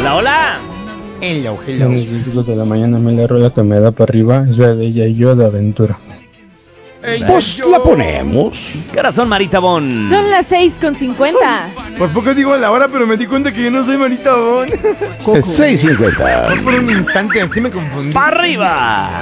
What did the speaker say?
Hola, hola. Hello. Buenos días de la mañana, me la rola que me da para arriba es la de ella y yo de aventura. Pues la ponemos. ¿Qué hora son, Marita Bon? Son las 6:50. Por poco digo la hora, pero me di cuenta que yo no soy Marita Bon. 6:50. Por un instante, así me confundí. ¡Para arriba!